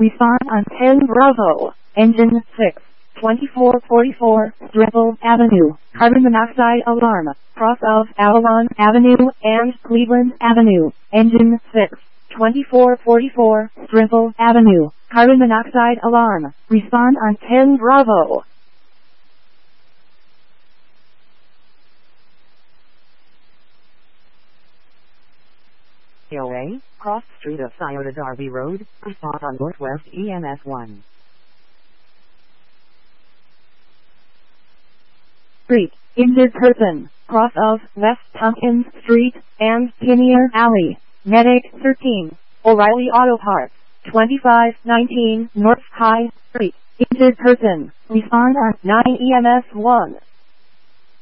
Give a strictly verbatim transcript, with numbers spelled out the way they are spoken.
Respond on ten Bravo. Engine six. twenty-four forty-four, Dribble Avenue, carbon monoxide alarm, cross of Avalon Avenue and Cleveland Avenue, engine six, twenty-four forty-four, Dribble Avenue, carbon monoxide alarm, respond on ten Bravo. O A, cross street of Scioto Darby Road, respond on Northwest E M S one. Street, injured person, cross of West Tompkins Street and Pinier Alley, Medic thirteen, O'Reilly Auto Parts, twenty-five nineteen North High Street, injured person, respond on nine E M S one.